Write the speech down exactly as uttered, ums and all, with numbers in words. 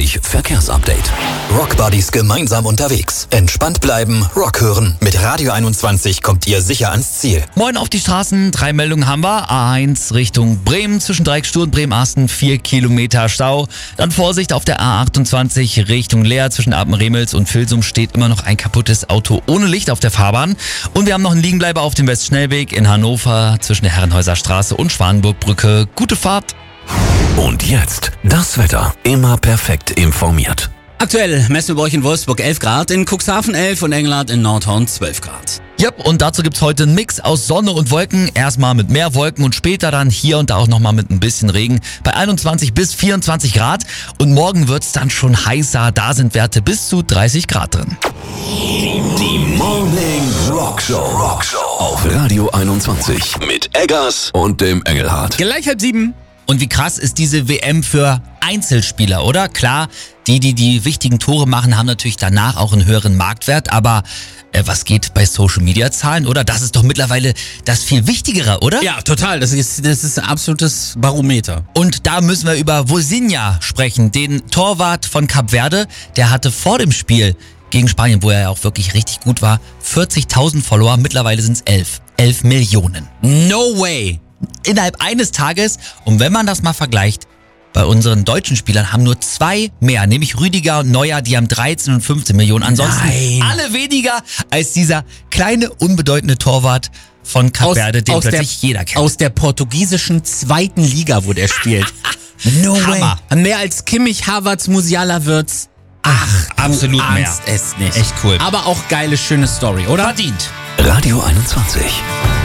einundzwanzig Verkehrsupdate. Rockbuddies gemeinsam unterwegs. Entspannt bleiben, Rock hören. Mit Radio einundzwanzig kommt ihr sicher ans Ziel. Moin auf die Straßen. Drei Meldungen haben wir. A eins Richtung Bremen zwischen Dreiecksstuhl und Bremen-Asten. Vier Kilometer Stau. Dann Vorsicht auf der A achtundzwanzig Richtung Leer zwischen Apen-Remels und Vilsum steht immer noch ein kaputtes Auto ohne Licht auf der Fahrbahn. Und wir haben noch einen Liegenbleiber auf dem Westschnellweg in Hannover zwischen der Herrenhäuser Straße und Schwanenburgbrücke. Gute Fahrt. Und jetzt das Wetter. Immer perfekt informiert. Aktuell messen wir bei euch in Wolfsburg elf Grad, in Cuxhaven elf und Engelhardt in Nordhorn zwölf Grad. Yep, und dazu gibt's heute einen Mix aus Sonne und Wolken. Erstmal mit mehr Wolken und später dann hier und da auch nochmal mit ein bisschen Regen bei einundzwanzig bis vierundzwanzig Grad. Und morgen wird's dann schon heißer. Da sind Werte bis zu dreißig Grad drin. Die Morning Rock Show. Rock Show auf Radio einundzwanzig mit Eggers und dem Engelhardt. Gleich halb sieben. Und wie krass ist diese W M für Einzelspieler, oder? Klar, die, die die wichtigen Tore machen, haben natürlich danach auch einen höheren Marktwert. Aber äh, was geht bei Social-Media-Zahlen, oder? Das ist doch mittlerweile das viel Wichtigere, oder? Ja, total. Das ist, das ist ein absolutes Barometer. Und da müssen wir über Vozinha sprechen, den Torwart von Kap Verde. Der hatte vor dem Spiel gegen Spanien, wo er ja auch wirklich richtig gut war, vierzigtausend Follower. Mittlerweile sind es elf. elf Millionen. No way. Innerhalb eines Tages. Und wenn man das mal vergleicht, bei unseren deutschen Spielern haben nur zwei mehr, nämlich Rüdiger und Neuer, die haben dreizehn und fünfzehn Millionen. Ansonsten Nein. alle weniger als dieser kleine, unbedeutende Torwart von Kap Verde, den plötzlich der, jeder kennt. Aus der portugiesischen zweiten Liga, wo der spielt. No Hammer. way. Mehr als Kimmich, Havertz, Musiala, Wirtz. Ach, absolut du mehr. ahnst es nicht. Echt cool. Aber auch geile, schöne Story, oder? Verdient. Radio einundzwanzig.